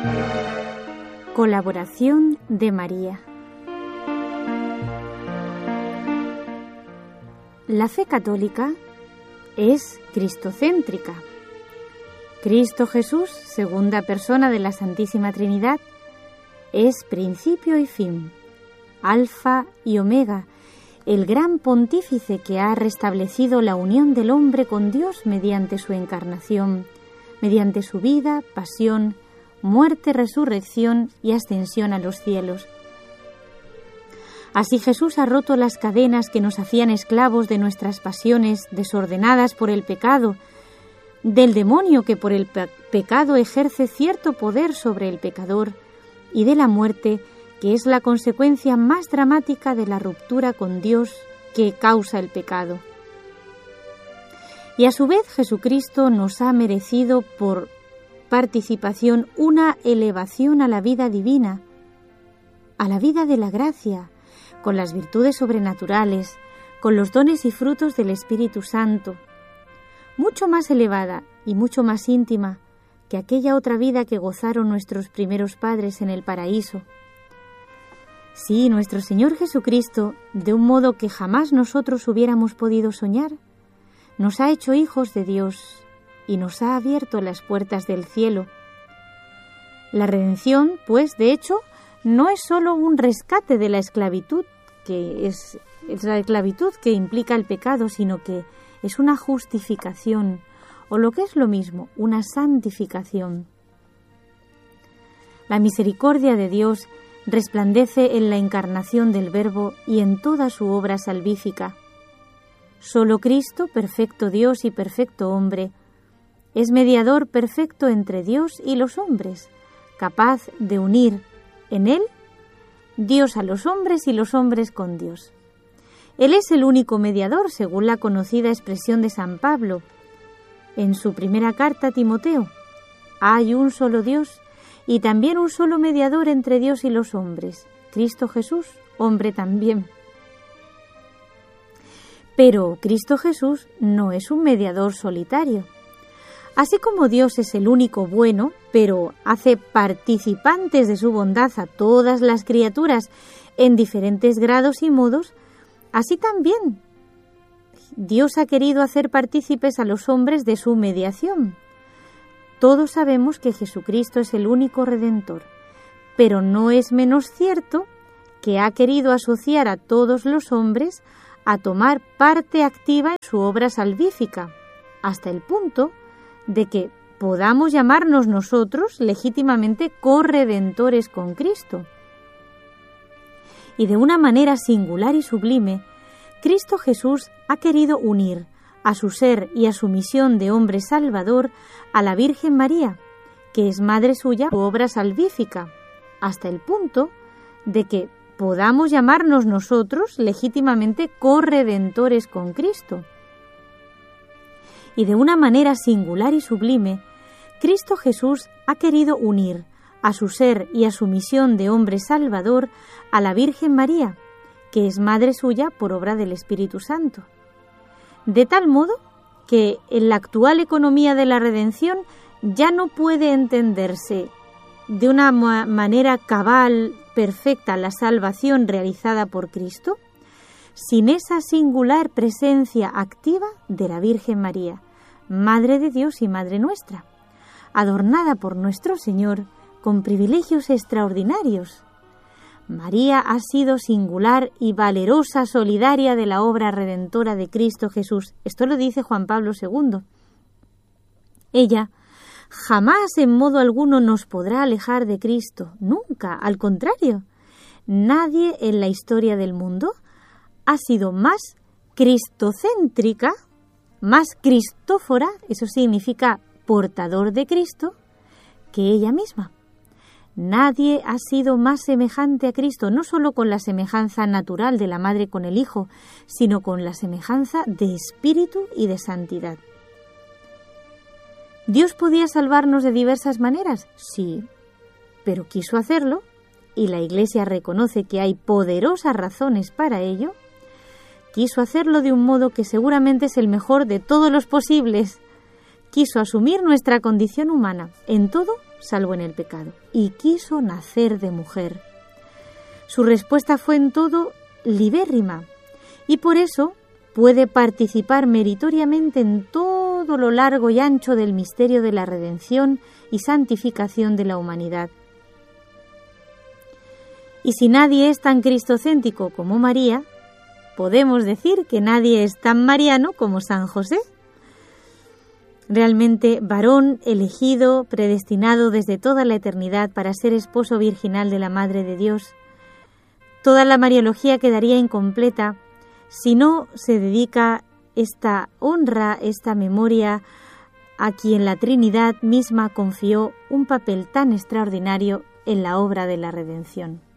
Colaboración de María. La fe católica es cristocéntrica. Cristo Jesús, segunda persona de la Santísima Trinidad, es principio y fin, alfa y omega, el gran pontífice que ha restablecido la unión del hombre con Dios mediante su encarnación, mediante su vida, pasión, muerte, resurrección y ascensión a los cielos. Así Jesús ha roto las cadenas que nos hacían esclavos de nuestras pasiones desordenadas por el pecado, del demonio que por el pecado ejerce cierto poder sobre el pecador, y de la muerte, que es la consecuencia más dramática de la ruptura con Dios que causa el pecado. Y a su vez Jesucristo nos ha merecido por participación una elevación a la vida divina, a la vida de la gracia, con las virtudes sobrenaturales, con los dones y frutos del Espíritu Santo, mucho más elevada y mucho más íntima que aquella otra vida que gozaron nuestros primeros padres en el paraíso. Sí, nuestro Señor Jesucristo, de un modo que jamás nosotros hubiéramos podido soñar, nos ha hecho hijos de Dios y nos ha abierto las puertas del cielo. La redención, pues, de hecho, no es sólo un rescate de la esclavitud, que es la esclavitud que implica el pecado, sino que es una justificación, o lo que es lo mismo, una santificación. La misericordia de Dios resplandece en la encarnación del Verbo y en toda su obra salvífica. Solo Cristo, perfecto Dios y perfecto hombre, es mediador perfecto entre Dios y los hombres, capaz de unir en Él Dios a los hombres y los hombres con Dios. Él es el único mediador, según la conocida expresión de San Pablo en su primera carta a Timoteo. Hay un solo Dios y también un solo mediador entre Dios y los hombres, Cristo Jesús, hombre también. Pero Cristo Jesús no es un mediador solitario. Así como Dios es el único bueno, pero hace participantes de su bondad a todas las criaturas en diferentes grados y modos, así también Dios ha querido hacer partícipes a los hombres de su mediación. Todos sabemos que Jesucristo es el único Redentor, pero no es menos cierto que ha querido asociar a todos los hombres a tomar parte activa en su obra salvífica, hasta el punto de que podamos llamarnos nosotros legítimamente corredentores con Cristo. Y de una manera singular y sublime, Cristo Jesús ha querido unir a su ser y a su misión de hombre salvador a la Virgen María, que es madre suya por obra salvífica, hasta el punto de que podamos llamarnos nosotros legítimamente corredentores con Cristo. Y de una manera singular y sublime, Cristo Jesús ha querido unir a su ser y a su misión de hombre salvador a la Virgen María, que es madre suya por obra del Espíritu Santo. De tal modo que en la actual economía de la redención ya no puede entenderse de una manera cabal, perfecta, la salvación realizada por Cristo, sin esa singular presencia activa de la Virgen María, Madre de Dios y Madre nuestra, adornada por nuestro Señor con privilegios extraordinarios. María ha sido singular y valerosa solidaria de la obra redentora de Cristo Jesús. Esto lo dice Juan Pablo II. Ella jamás en modo alguno nos podrá alejar de Cristo, nunca, al contrario. Nadie en la historia del mundo ha sido más cristocéntrica, más cristófora, eso significa portador de Cristo, que ella misma. Nadie ha sido más semejante a Cristo, no solo con la semejanza natural de la madre con el hijo, sino con la semejanza de espíritu y de santidad. ¿Dios podía salvarnos de diversas maneras? Sí, pero quiso hacerlo, y la Iglesia reconoce que hay poderosas razones para ello. Quiso hacerlo de un modo que seguramente es el mejor de todos los posibles. Quiso asumir nuestra condición humana, en todo salvo en el pecado, y quiso nacer de mujer. Su respuesta fue en todo libérrima, y por eso puede participar meritoriamente en todo lo largo y ancho del misterio de la redención y santificación de la humanidad. Y si nadie es tan cristocéntrico como María, podemos decir que nadie es tan mariano como San José. Realmente varón elegido, predestinado desde toda la eternidad para ser esposo virginal de la Madre de Dios. Toda la mariología quedaría incompleta si no se dedica esta honra, esta memoria a quien la Trinidad misma confió un papel tan extraordinario en la obra de la redención.